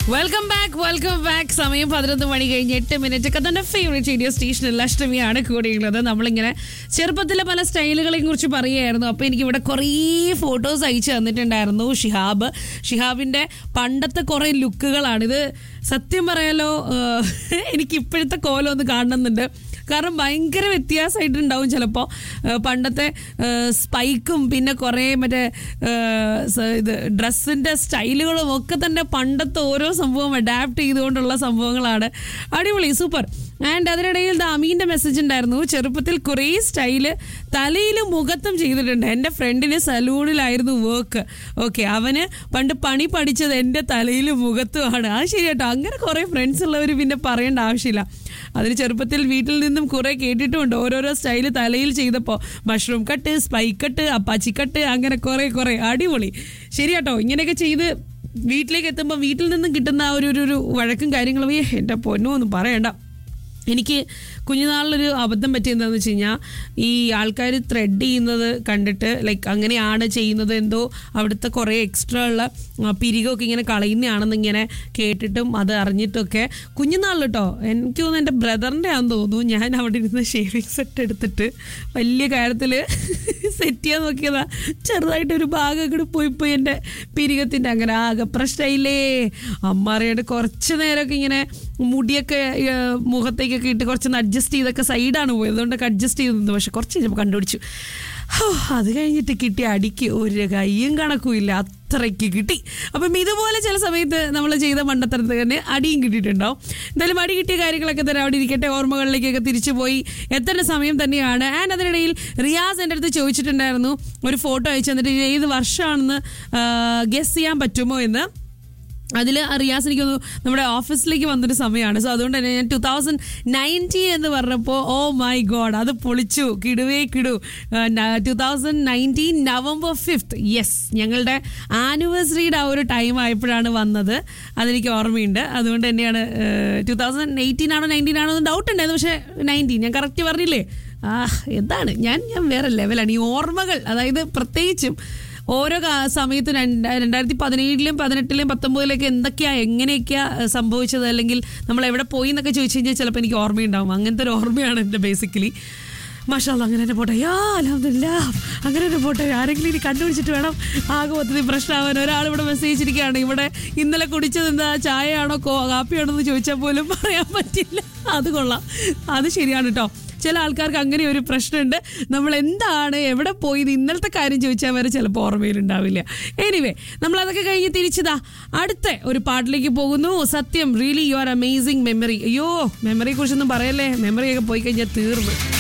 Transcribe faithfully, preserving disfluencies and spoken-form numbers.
Welcome back welcome back സമയം പതിനൊന്ന് മണി കഴിഞ്ഞ് എട്ട് മിനിറ്റ് ഒക്കെ തന്നെ ഫേവറേറ്റ് റേഡിയോ സ്റ്റേഷനിൽ അഷ്ടമിയാണ് കൂടെയുള്ളത്. നമ്മളിങ്ങനെ ചെറുപ്പത്തിലെ പല സ്റ്റൈലുകളെയും കുറിച്ച് പറയുകയായിരുന്നു. അപ്പോൾ എനിക്ക് ഇവിടെ കുറേ ഫോട്ടോസ് അയച്ചു തന്നിട്ടുണ്ടായിരുന്നു ഷിഹാബ്. ഷിഹാബിൻ്റെ പണ്ടത്തെ കുറേ ലുക്കുകളാണിത്. സത്യം പറയാലോ, എനിക്ക് ഇപ്പോഴത്തെ കോലം ഒന്ന് കാണണമെന്നുണ്ട്. കാരണം ഭയങ്കര വ്യത്യാസമായിട്ടുണ്ടാവും ചിലപ്പോൾ. പണ്ടത്തെ സ്പൈക്കും പിന്നെ കുറേ മറ്റേ ഇത് ഡ്രസ്സിൻ്റെ സ്റ്റൈലുകളും ഒക്കെ തന്നെ പണ്ടത്തെ ഓരോ സംഭവം അഡാപ്റ്റ് ചെയ്തുകൊണ്ടുള്ള സംഭവങ്ങളാണ്. അടിപൊളി, സൂപ്പർ. ആൻഡ് അതിനിടയിൽ അമീൻ്റെ മെസ്സേജ് ഉണ്ടായിരുന്നു. ചെറുപ്പത്തിൽ കുറേ സ്റ്റൈല് തലയിലും മുഖത്തും ചെയ്തിട്ടുണ്ട്. എൻ്റെ ഫ്രണ്ടിന് സലൂണിലായിരുന്നു വർക്ക്. ഓക്കെ, അവന് പണ്ട് പണി പഠിച്ചത് എൻ്റെ തലയിലും മുഖത്തുമാണ്. അത് ശരി കേട്ടോ. അങ്ങനെ കുറേ ഫ്രണ്ട്സ് ഉള്ളവർ പിന്നെ പറയേണ്ട ആവശ്യമില്ല. അതിന് ചെറുപ്പത്തിൽ വീട്ടിൽ നിന്നും കുറേ കേട്ടിട്ടുമുണ്ട്. ഓരോരോ സ്റ്റൈല് തലയിൽ ചെയ്തപ്പോൾ mushroom cut, spike cut, Apache cut, അങ്ങനെ കുറേ കുറേ അടിപൊളി. ശരി കേട്ടോ. ഇങ്ങനെയൊക്കെ ചെയ്ത് വീട്ടിലേക്ക് എത്തുമ്പോൾ വീട്ടിൽ നിന്നും കിട്ടുന്ന ഒരു ഒരു വഴക്കും കാര്യങ്ങളും എൻ്റെ പൊന്നോ ഒന്നും പറയണ്ട. എനിക്ക് കുഞ്ഞുനാളിലൊരു അബദ്ധം പറ്റിയെന്താണെന്ന് വെച്ച് കഴിഞ്ഞാൽ, ഈ ആൾക്കാർ ത്രെഡ് ചെയ്യുന്നത് കണ്ടിട്ട് ലൈക്ക് അങ്ങനെയാണ് ചെയ്യുന്നത്, എന്തോ അവിടുത്തെ കുറേ എക്സ്ട്രാ ഉള്ള പിരികൊക്കെ ഇങ്ങനെ കളയുന്നതാണെന്ന് ഇങ്ങനെ കേട്ടിട്ടും അത് അറിഞ്ഞിട്ടൊക്കെ കുഞ്ഞുനാളിൽ കേട്ടോ. എനിക്ക് തോന്നുന്നു എൻ്റെ ബ്രദറിൻ്റെ ആണെന്ന് തോന്നുന്നു. ഞാൻ അവിടെ ഇരുന്ന് ഷേവിങ് സെറ്റ് എടുത്തിട്ട് വലിയ കാര്യത്തിൽ സെറ്റ് ചെയ്യാൻ നോക്കിയതാ. ചെറുതായിട്ടൊരു ഭാഗം കൂടെ പോയി പോയി എൻ്റെ പിരികത്തിൻ്റെ അങ്ങനെ ആകെ പ്രശ്നമില്ലേ. അമ്മ അറിയാണ്ട് കുറച്ച് നേരമൊക്കെ ഇങ്ങനെ മുടിയൊക്കെ മുഖത്തേക്കൊക്കെ ഇട്ട് കുറച്ചൊന്ന് അഡ്ജസ്റ്റ് ചെയ്തൊക്കെ സൈഡാണ് പോയത്. അതുകൊണ്ടൊക്കെ അഡ്ജസ്റ്റ് ചെയ്തു. പക്ഷെ കുറച്ച് കഴിഞ്ഞപ്പോൾ കണ്ടുപിടിച്ചു. അത് കഴിഞ്ഞിട്ട് കിട്ടിയ അടിക്ക് ഒരു കയ്യും കണക്കുമില്ല, അത്രയ്ക്ക് കിട്ടി. അപ്പം ഇതുപോലെ ചില സമയത്ത് നമ്മൾ ചെയ്ത മണ്ടത്തരത്തിൽ തന്നെ അടിയും കിട്ടിയിട്ടുണ്ടാവും. എന്തായാലും അടി കിട്ടിയ കാര്യങ്ങളൊക്കെ തന്നെ അവിടെ ഇരിക്കട്ടെ. ഓർമ്മകളിലേക്കൊക്കെ തിരിച്ചു പോയി എത്തേണ്ട സമയം തന്നെയാണ്. ആൻഡ് അതിനിടയിൽ റിയാസ് എൻ്റെ അടുത്ത് ചോദിച്ചിട്ടുണ്ടായിരുന്നു, ഒരു ഫോട്ടോ അയച്ചു തന്നിട്ട് ഏത് വർഷമാണെന്ന് ഗസ് ചെയ്യാൻ പറ്റുമോ എന്ന്. അതിൽ റിയാസ് എനിക്കൊന്ന് നമ്മുടെ ഓഫീസിലേക്ക് വന്നൊരു സമയമാണ്. സോ അതുകൊണ്ട് തന്നെ ഞാൻ ടു തൗസൻഡ് നയൻറ്റീൻ എന്ന് പറഞ്ഞപ്പോൾ ഓ മൈ ഗോഡ്, അത് പൊളിച്ചു, കിടുവേ കിടു. Two thousand nineteen November fifth, yes, ഞങ്ങളുടെ ആനിവേഴ്സറിയുടെ ആ ഒരു ടൈം ആയപ്പോഴാണ് വന്നത്. അതെനിക്ക് ഓർമ്മയുണ്ട്. അതുകൊണ്ട് തന്നെയാണ് ടു തൗസൻഡ് എയ്റ്റീൻ ആണോ നയൻറ്റീൻ ആണോ എന്ന് ഡൗട്ട് ഉണ്ടായിരുന്നു. പക്ഷേ നയൻറ്റീൻ ഞാൻ കറക്റ്റ് പറഞ്ഞില്ലേ. ആ എന്താണ് ഞാൻ ഞാൻ വേറെ ലെവലാണ്. ഈ ഓർമ്മകൾ, അതായത് പ്രത്യേകിച്ചും ഓരോ സമയത്ത് രണ്ട് രണ്ടായിരത്തി പതിനേഴിലും പതിനെട്ടിലും പത്തൊമ്പതിലൊക്കെ എന്തൊക്കെയാണ് എങ്ങനെയൊക്കെയാണ് സംഭവിച്ചത്, അല്ലെങ്കിൽ നമ്മൾ എവിടെ പോയി എന്നൊക്കെ ചോദിച്ചു കഴിഞ്ഞാൽ ചിലപ്പോൾ എനിക്ക് ഓർമ്മയുണ്ടാവും. അങ്ങനത്തെ ഒരു ഓർമ്മയാണ് എൻ്റെ ബേസിക്കലി. മാഷാ അല്ലാഹ്, അങ്ങനെ തന്നെ പോട്ടെ. യാ അൽഹംദുലില്ലാഹ്, അങ്ങനെ തന്നെ പോട്ടെ. ആരെങ്കിലും ഇനി കണ്ടുപിടിച്ചിട്ട് വേണം ആകെ മൊത്തത്തിൽ പ്രശ്നമാവാൻ. ഒരാളിവിടെ മെസ്സേജ് ഇരിക്കുകയാണ്, ഇവിടെ ഇന്നലെ കുടിച്ചത് എന്താ, ചായയാണോ കോ കാപ്പിയാണോ എന്ന് ചോദിച്ചാൽ പോലും പറയാൻ പറ്റില്ല. അത് കൊള്ളാം, അത് ശരിയാണ് കേട്ടോ. ചില ആൾക്കാർക്ക് അങ്ങനെ ഒരു പ്രശ്നമുണ്ട്. നമ്മൾ എന്താണ് എവിടെ പോയത് ഇന്നലത്തെ കാര്യം ചോദിച്ചാൽ വരെ ചിലപ്പോൾ ഓർമ്മയിലുണ്ടാവില്ല. എനിവേ, നമ്മളതൊക്കെ കഴിഞ്ഞ് തിരിച്ചതാ അടുത്ത ഒരു പാട്ടിലേക്ക് പോകുന്നു. സത്യം, really you are amazing memory. അയ്യോ, മെമ്മറിയെ കുറിച്ചൊന്നും പറയല്ലേ. മെമ്മറിയൊക്കെ പോയി കഴിഞ്ഞാൽ തീർന്നു.